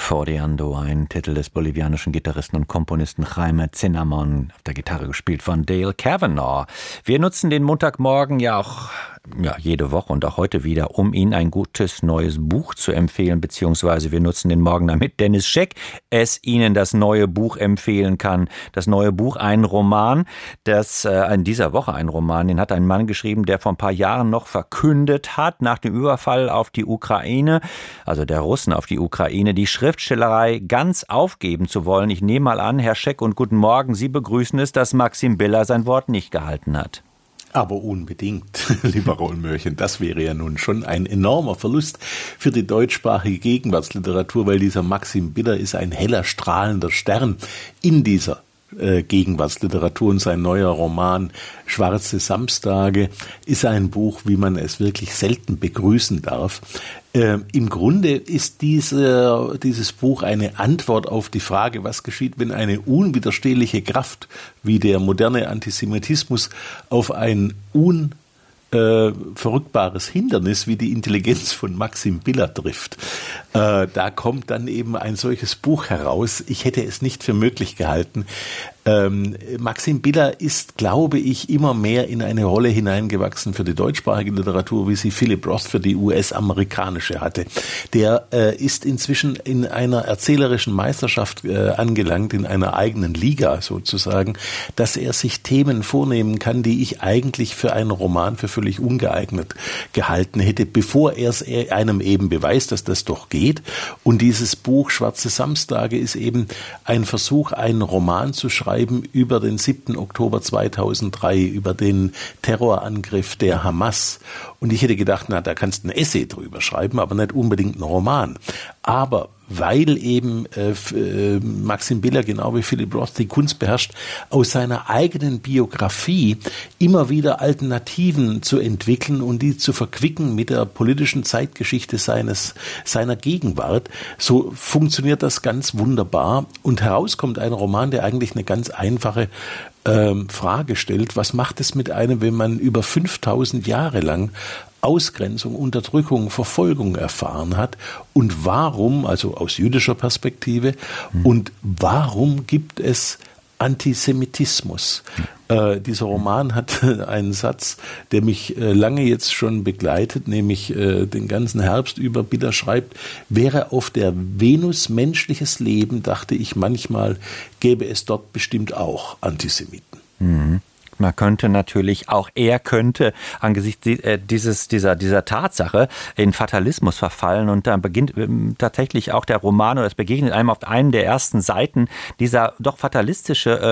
Foreando, ein Titel des bolivianischen Gitarristen und Komponisten Jaime Cinnamon, auf der Gitarre gespielt von Dale Cavanaugh. Wir nutzen den Montagmorgen ja auch jede Woche und auch heute wieder, um Ihnen ein gutes neues Buch zu empfehlen, beziehungsweise wir nutzen den Morgen, damit Dennis Scheck es Ihnen das neue Buch empfehlen kann. Das neue Buch, ein Roman, das in dieser Woche ein Roman, den hat ein Mann geschrieben, der vor ein paar Jahren noch verkündet hat, nach dem Überfall auf die Ukraine, also der Russen auf die Ukraine, die Schriftstellerei ganz aufgeben zu wollen. Ich nehme mal an, Herr Scheck, und guten Morgen, Sie begrüßen es, dass Maxim Biller sein Wort nicht gehalten hat. Aber unbedingt, lieber Rollmörchen, das wäre ja nun schon ein enormer Verlust für die deutschsprachige Gegenwartsliteratur, weil dieser Maxim Biller ist ein heller, strahlender Stern in dieser Gegenwartsliteratur, und sein neuer Roman Schwarze Samstage ist ein Buch, wie man es wirklich selten begrüßen darf. Im Grunde ist dieses Buch eine Antwort auf die Frage, was geschieht, wenn eine unwiderstehliche Kraft wie der moderne Antisemitismus auf ein verrückbares Hindernis wie die Intelligenz von Maxim Biller trifft. Da kommt dann eben ein solches Buch heraus. Ich hätte es nicht für möglich gehalten. Maxim Biller ist, glaube ich, immer mehr in eine Rolle hineingewachsen für die deutschsprachige Literatur, wie sie Philip Roth für die US-amerikanische hatte. Der ist inzwischen in einer erzählerischen Meisterschaft angelangt, in einer eigenen Liga sozusagen, dass er sich Themen vornehmen kann, die ich eigentlich für einen Roman für völlig ungeeignet gehalten hätte, bevor er es einem eben beweist, dass das doch geht. Und dieses Buch Schwarze Samstage ist eben ein Versuch, einen Roman zu schreiben über den 7. Oktober 2003, über den Terrorangriff der Hamas. Und ich hätte gedacht, da kannst du ein Essay drüber schreiben, aber nicht unbedingt einen Roman. Aber weil eben Maxim Biller, genau wie Philip Roth, die Kunst beherrscht, aus seiner eigenen Biografie immer wieder Alternativen zu entwickeln und die zu verquicken mit der politischen Zeitgeschichte seiner Gegenwart, so funktioniert das ganz wunderbar. Und herauskommt ein Roman, der eigentlich eine ganz einfache Frage stellt: Was macht es mit einem, wenn man über 5000 Jahre lang Ausgrenzung, Unterdrückung, Verfolgung erfahren hat, und warum, also aus jüdischer Perspektive, und warum gibt es Antisemitismus? Dieser Roman hat einen Satz, der mich lange jetzt schon begleitet, nämlich den ganzen Herbst über. Biller schreibt: Wäre auf der Venus menschliches Leben, dachte ich manchmal, gäbe es dort bestimmt auch Antisemiten. Mhm. Man könnte natürlich, auch er könnte angesichts dieser Tatsache in Fatalismus verfallen, und dann beginnt tatsächlich auch der Roman, oder es begegnet einem auf einen der ersten Seiten dieser doch fatalistische